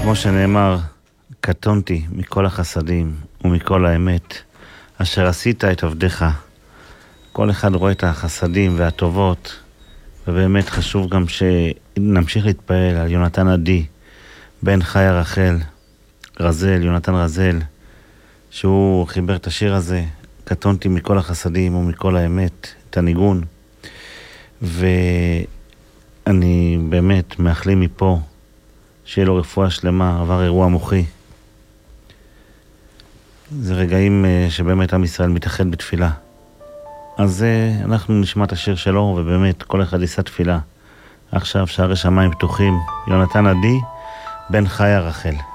כמו שנאמר, קטונתי מכל החסדים ומכל האמת, אשר עשית את עבדך. כל אחד רואה את החסדים והטובות, ובאמת חשוב גם שנמשיך להתפעל על יונתן עדי, בן חיה רחל, רזל, יונתן רזל, שהוא חיבר את השיר הזה, קטונתי מכל החסדים ומכל האמת, את הניגון. ואני באמת מאחלים מפה שיהיה לו רפואה שלמה, עבר אירוע מוחי. זה רגעים שבאמת עם ישראל מתאחד בתפילה. אז אנחנו נשמע את השיר שלו, ובאמת כל אחד יישא תפילה. עכשיו שערי שמיים פתוחים, יונתן עדי, בן חיה רחל.